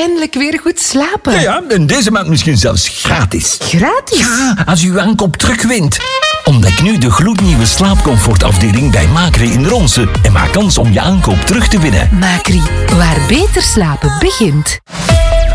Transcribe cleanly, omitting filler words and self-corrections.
eindelijk weer goed slapen. Ja, en deze maand misschien zelfs gratis. Gratis? Ja, als u uw aankoop terugwint. Ontdek nu de gloednieuwe slaapcomfortafdeling bij Macri in Ronse en maak kans om je aankoop terug te winnen. Macri, waar beter slapen begint.